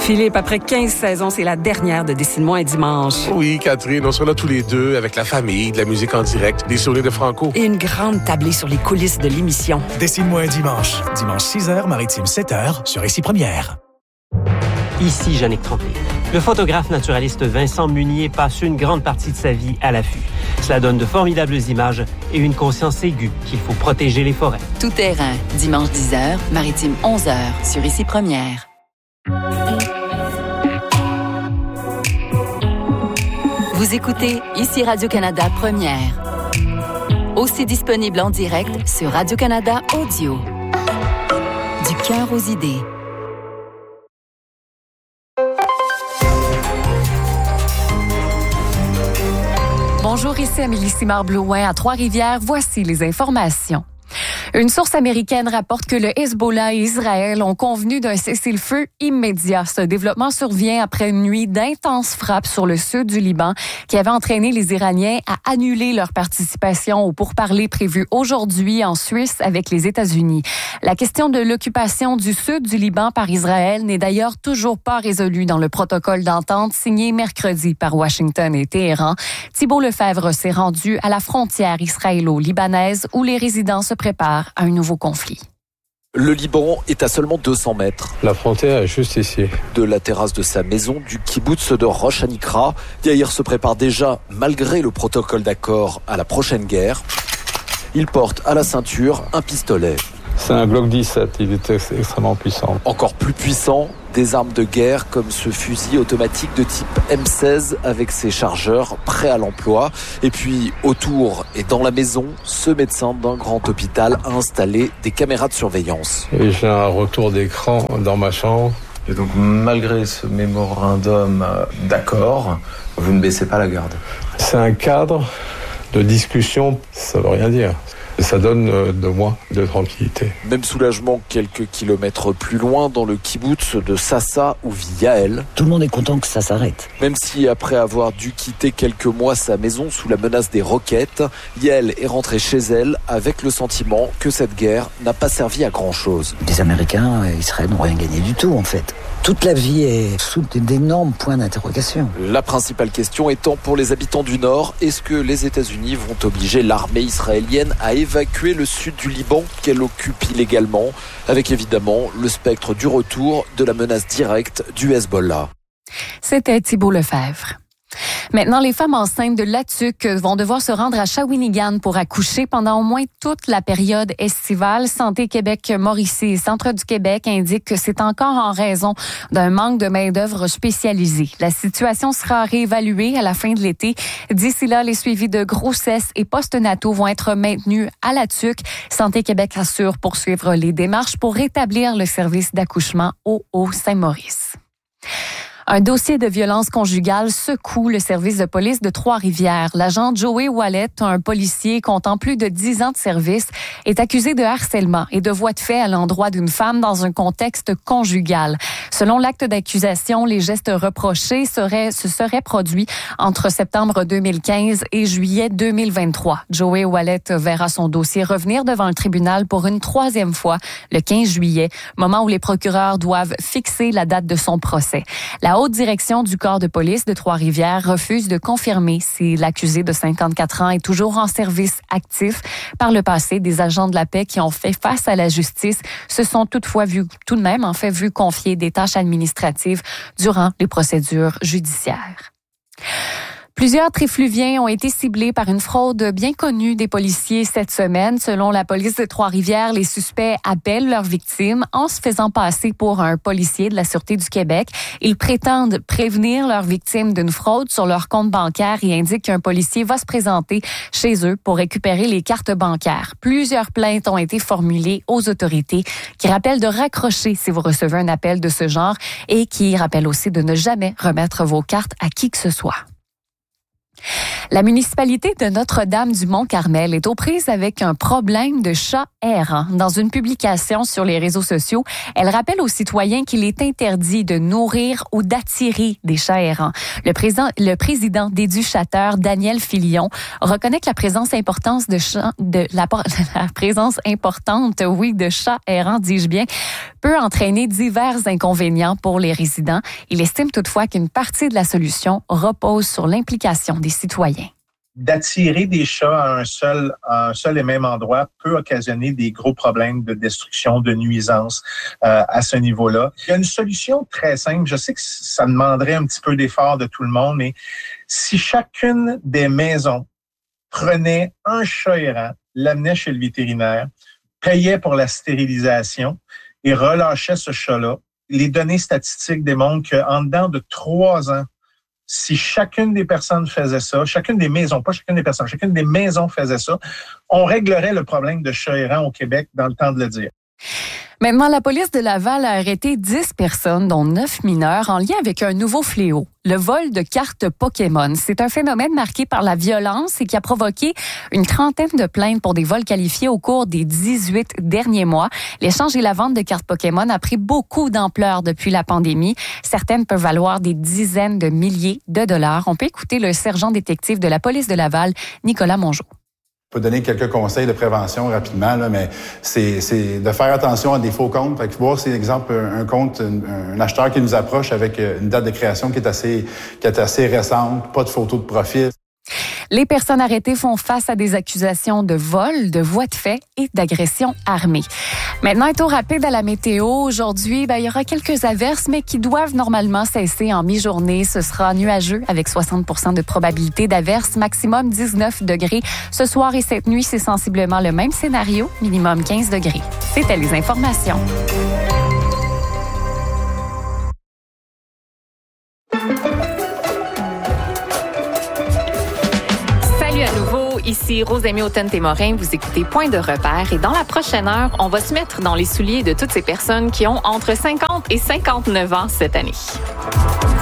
Philippe, après 15 saisons, c'est la dernière de Dessine-moi un dimanche. Oui, Catherine, on sera là tous les deux avec la famille, de la musique en direct, des souvenirs de Franco. Et une grande tablée sur les coulisses de l'émission. Dessine-moi un dimanche. Dimanche 6h, Maritime 7h, sur Ici Première. Ici Jannick Tremblay. Le photographe naturaliste Vincent Munier passe une grande partie de sa vie à l'affût. Cela donne de formidables images et une conscience aiguë qu'il faut protéger les forêts. Tout terrain, dimanche 10h, Maritime 11h, sur Ici Première. Vous écoutez Ici Radio-Canada Première. Aussi disponible en direct sur Radio-Canada Audio. Du cœur aux idées. Bonjour, ici Amélie Simard-Blouin à Trois-Rivières. Voici les informations. Une source américaine rapporte que le Hezbollah et Israël ont convenu d'un cessez-le-feu immédiat. Ce développement survient après une nuit d'intenses frappes sur le sud du Liban qui avait entraîné les Iraniens à annuler leur participation aux pourparlers prévus aujourd'hui en Suisse avec les États-Unis. La question de l'occupation du sud du Liban par Israël n'est d'ailleurs toujours pas résolue dans le protocole d'entente signé mercredi par Washington et Téhéran. Thibault Lefebvre s'est rendu à la frontière israélo-libanaise où les résidents se préparent à un nouveau conflit. Le Liban est à seulement 200 mètres. La frontière est juste ici. De la terrasse de sa maison du kibboutz de Rosh Hanikra, Yair se prépare déjà, malgré le protocole d'accord, à la prochaine guerre. Il porte à la ceinture un pistolet. C'est un Glock 17, il est extrêmement puissant. Encore plus puissant, des armes de guerre comme ce fusil automatique de type M16 avec ses chargeurs prêts à l'emploi. Et puis autour et dans la maison, ce médecin d'un grand hôpital a installé des caméras de surveillance. Et j'ai un retour d'écran dans ma chambre. Et donc malgré ce mémorandum d'accord, vous ne baissez pas la garde. C'est un cadre de discussion, ça veut rien dire. Ça donne 2 mois de tranquillité. Même soulagement quelques kilomètres plus loin dans le kibboutz de Sassa où vit Yael. Tout le monde est content que ça s'arrête. Même si après avoir dû quitter quelques mois sa maison sous la menace des roquettes, Yael est rentrée chez elle avec le sentiment que cette guerre n'a pas servi à grand-chose. Les Américains et Israël n'ont rien gagné du tout en fait. Toute la vie est sous d'énormes points d'interrogation. La principale question étant pour les habitants du Nord, est-ce que les États-Unis vont obliger l'armée israélienne à évacuer le sud du Liban qu'elle occupe illégalement, avec évidemment le spectre du retour de la menace directe du Hezbollah. C'était Thibault Lefebvre. Maintenant, les femmes enceintes de Latuc vont devoir se rendre à Shawinigan pour accoucher pendant au moins toute la période estivale. Santé Québec Mauricie et Centre du Québec indiquent que c'est encore en raison d'un manque de main-d'œuvre spécialisée. La situation sera réévaluée à la fin de l'été. D'ici là, les suivis de grossesse et postnataux vont être maintenus à Latuc. Santé Québec assure poursuivre les démarches pour rétablir le service d'accouchement au Haut-Saint-Maurice. Un dossier de violence conjugale secoue le service de police de Trois-Rivières. L'agent Joey Wallet, un policier comptant plus de 10 ans de service, est accusé de harcèlement et de voies de fait à l'endroit d'une femme dans un contexte conjugal. Selon l'acte d'accusation, les gestes reprochés se seraient produits entre septembre 2015 et juillet 2023. Joey Wallet verra son dossier revenir devant le tribunal pour une 3e fois le 15 juillet, moment où les procureurs doivent fixer la date de son procès. La haute direction du corps de police de Trois-Rivières refuse de confirmer si l'accusé de 54 ans est toujours en service actif. Par le passé, des agents de la paix qui ont fait face à la justice se sont toutefois vus confier des tâches administratives durant les procédures judiciaires. Plusieurs trifluviens ont été ciblés par une fraude bien connue des policiers cette semaine. Selon la police de Trois-Rivières, les suspects appellent leurs victimes en se faisant passer pour un policier de la Sûreté du Québec. Ils prétendent prévenir leurs victimes d'une fraude sur leur compte bancaire et indiquent qu'un policier va se présenter chez eux pour récupérer les cartes bancaires. Plusieurs plaintes ont été formulées aux autorités qui rappellent de raccrocher si vous recevez un appel de ce genre et qui rappellent aussi de ne jamais remettre vos cartes à qui que ce soit. La municipalité de Notre-Dame-du-Mont-Carmel est aux prises avec un problème de chats errants. Dans une publication sur les réseaux sociaux, elle rappelle aux citoyens qu'il est interdit de nourrir ou d'attirer des chats errants. Le président d'Éduchateur, Daniel Filion, reconnaît que la présence importante de chats errants, dis-je bien, peut entraîner divers inconvénients pour les résidents. Il estime toutefois qu'une partie de la solution repose sur l'implication des citoyens. D'attirer des chats à un seul et même endroit peut occasionner des gros problèmes de destruction, de nuisance à ce niveau-là. Il y a une solution très simple. Je sais que ça demanderait un petit peu d'effort de tout le monde, mais si chacune des maisons prenait un chat errant, l'amenait chez le vétérinaire, payait pour la stérilisation et relâchait ce chat-là, les données statistiques démontrent qu'en dedans de 3 ans, si chacune des personnes faisait ça, chacune des maisons faisait ça, on réglerait le problème de chats errants au Québec dans le temps de le dire. Maintenant, la police de Laval a arrêté 10 personnes, dont 9 mineurs, en lien avec un nouveau fléau, le vol de cartes Pokémon. C'est un phénomène marqué par la violence et qui a provoqué une trentaine de plaintes pour des vols qualifiés au cours des 18 derniers mois. L'échange et la vente de cartes Pokémon a pris beaucoup d'ampleur depuis la pandémie. Certaines peuvent valoir des dizaines de milliers de dollars. On peut écouter le sergent détective de la police de Laval, Nicolas Mongeau. Je peux donner quelques conseils de prévention rapidement, là, mais c'est de faire attention à des faux comptes. Fait que voir, c'est exemple un compte, un acheteur qui nous approche avec une date de création qui est assez récente, pas de photo de profil. Les personnes arrêtées font face à des accusations de vol, de voies de fait et d'agression armée. Maintenant, un tour rapide à la météo. Aujourd'hui, il y aura quelques averses, mais qui doivent normalement cesser en mi-journée. Ce sera nuageux avec 60% de probabilité d'averses, maximum 19 degrés. Ce soir et cette nuit, c'est sensiblement le même scénario, minimum 15 degrés. C'était les informations. Ici Rosemée Automne-Témorin, vous écoutez Point de repère et dans la prochaine heure, on va se mettre dans les souliers de toutes ces personnes qui ont entre 50 et 59 ans cette année.